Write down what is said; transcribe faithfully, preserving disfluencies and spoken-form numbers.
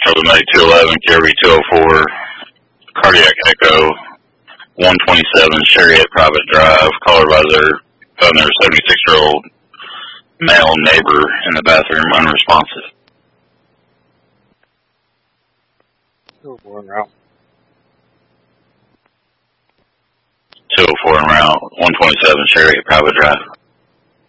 Charlie May two eleven, Kerry two oh four, Cardiac Echo, one twenty-seven, Chariot Private Drive, caller by their, uh, their seventy-six-year-old male neighbor in the bathroom, unresponsive. two oh four en route. two oh four en route, one twenty-seven, Chariot Private Drive.